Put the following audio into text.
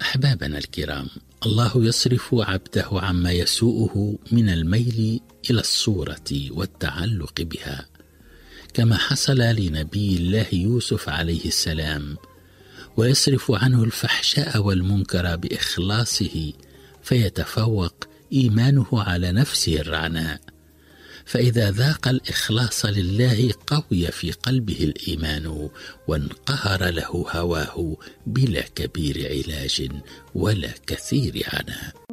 أحبابنا الكرام، الله يصرف عبده عما يسوءه من الميل إلى الصورة والتعلق بها، كما حصل لنبي الله يوسف عليه السلام، ويصرف عنه الفحشاء والمنكر بإخلاصه، فيتفوق إيمانه على نفسه الرعناء. فإذا ذاق الإخلاص لله قوي في قلبه الإيمان، وانقهر له هواه بلا كبير علاج ولا كثير عناء.